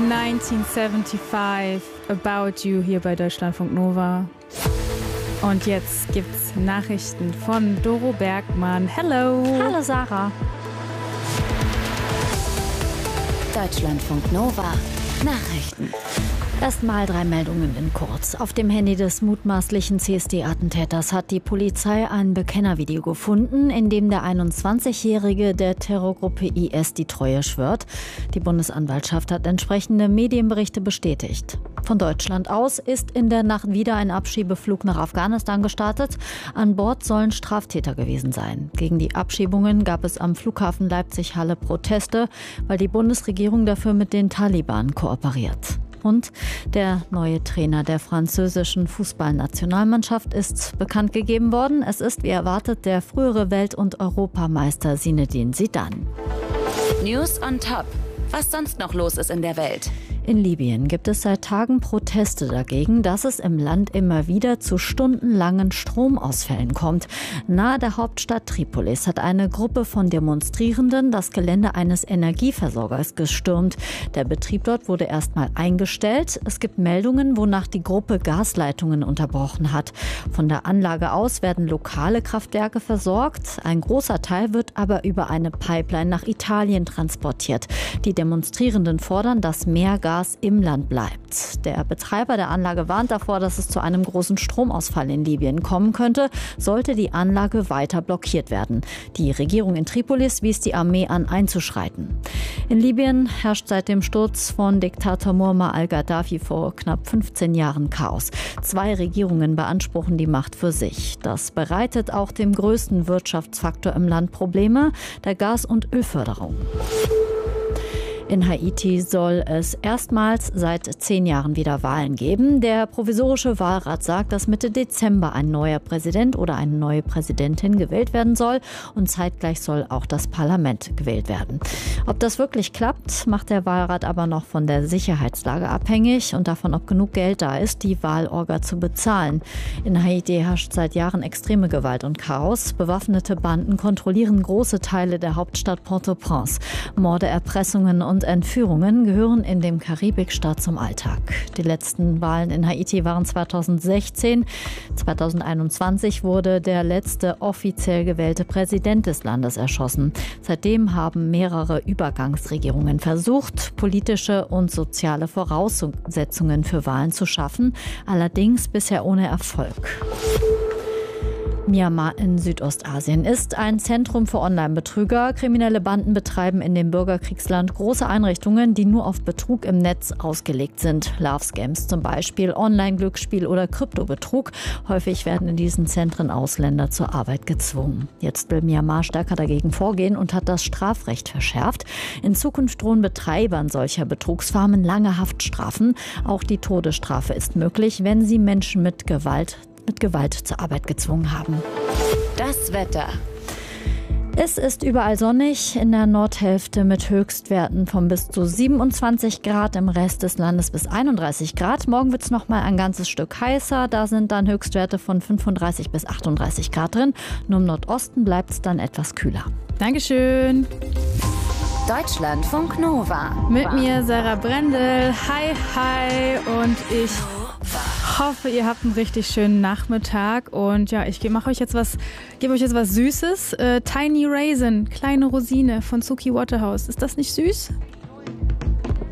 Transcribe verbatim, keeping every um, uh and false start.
neunzehnhundertfünfundsiebzig, About You hier bei Deutschlandfunk Nova. Und jetzt gibt's Nachrichten von Doro Bergmann. Hello! Hallo Sarah! Deutschlandfunk Nova Nachrichten. Erstmal drei Meldungen in kurz. Auf dem Handy des mutmaßlichen C S D-Attentäters hat die Polizei ein Bekennervideo gefunden, in dem der einundzwanzigjährige der Terrorgruppe I S die Treue schwört. Die Bundesanwaltschaft hat entsprechende Medienberichte bestätigt. Von Deutschland aus ist in der Nacht wieder ein Abschiebeflug nach Afghanistan gestartet. An Bord sollen Straftäter gewesen sein. Gegen die Abschiebungen gab es am Flughafen Leipzig-Halle Proteste, weil die Bundesregierung dafür mit den Taliban kooperiert. Und der neue Trainer der französischen Fußballnationalmannschaft ist bekannt gegeben worden. Es ist, wie erwartet, der frühere Welt- und Europameister Zinedine Zidane. News on Top. Was sonst noch los ist in der Welt? In Libyen gibt es seit Tagen Proteste dagegen, dass es im Land immer wieder zu stundenlangen Stromausfällen kommt. Nahe der Hauptstadt Tripolis hat eine Gruppe von Demonstrierenden das Gelände eines Energieversorgers gestürmt. Der Betrieb dort wurde erstmal eingestellt. Es gibt Meldungen, wonach die Gruppe Gasleitungen unterbrochen hat. Von der Anlage aus werden lokale Kraftwerke versorgt. Ein großer Teil wird aber über eine Pipeline nach Italien transportiert. Die Demonstrierenden fordern, dass mehr Gas im Land bleibt. Der Betreiber der Anlage warnt davor, dass es zu einem großen Stromausfall in Libyen kommen könnte, sollte die Anlage weiter blockiert werden. Die Regierung in Tripolis wies die Armee an, einzuschreiten. In Libyen herrscht seit dem Sturz von Diktator Muammar al-Gaddafi vor knapp fünfzehn Jahren Chaos. Zwei Regierungen beanspruchen die Macht für sich. Das bereitet auch dem größten Wirtschaftsfaktor im Land Probleme, der Gas- und Ölförderung. In Haiti soll es erstmals seit zehn Jahren wieder Wahlen geben. Der provisorische Wahlrat sagt, dass Mitte Dezember ein neuer Präsident oder eine neue Präsidentin gewählt werden soll und zeitgleich soll auch das Parlament gewählt werden. Ob das wirklich klappt, macht der Wahlrat aber noch von der Sicherheitslage abhängig und davon, ob genug Geld da ist, die Wahlorga zu bezahlen. In Haiti herrscht seit Jahren extreme Gewalt und Chaos. Bewaffnete Banden kontrollieren große Teile der Hauptstadt Port-au-Prince. Morde, Erpressungen und Entführungen gehören in dem Karibikstaat zum Alltag. Die letzten Wahlen in Haiti waren zweitausendsechzehn. zweitausendeinundzwanzig wurde der letzte offiziell gewählte Präsident des Landes erschossen. Seitdem haben mehrere Übergangsregierungen versucht, politische und soziale Voraussetzungen für Wahlen zu schaffen, allerdings bisher ohne Erfolg. Myanmar in Südostasien ist ein Zentrum für Online-Betrüger. Kriminelle Banden betreiben in dem Bürgerkriegsland große Einrichtungen, die nur auf Betrug im Netz ausgelegt sind. Love-Scams zum Beispiel, Online-Glücksspiel oder Kryptobetrug. Häufig werden in diesen Zentren Ausländer zur Arbeit gezwungen. Jetzt will Myanmar stärker dagegen vorgehen und hat das Strafrecht verschärft. In Zukunft drohen Betreibern solcher Betrugsfarmen lange Haftstrafen. Auch die Todesstrafe ist möglich, wenn sie Menschen mit Gewalt mit Gewalt zur Arbeit gezwungen haben. Das Wetter. Es ist überall sonnig, in der Nordhälfte mit Höchstwerten von bis zu siebenundzwanzig Grad, im Rest des Landes bis einunddreißig Grad. Morgen wird es noch mal ein ganzes Stück heißer, da sind dann Höchstwerte von fünfunddreißig bis achtunddreißig Grad drin. Nur im Nordosten bleibt es dann etwas kühler. Dankeschön. Deutschlandfunk Nova. Mit mir Sarah Brendel. Hi, hi. Und ich hoffe, ihr habt einen richtig schönen Nachmittag. Und ja, ich mache euch jetzt was, gebe euch jetzt was Süßes. Äh, Tiny Raisin, kleine Rosine von Suki Waterhouse. Ist das nicht süß?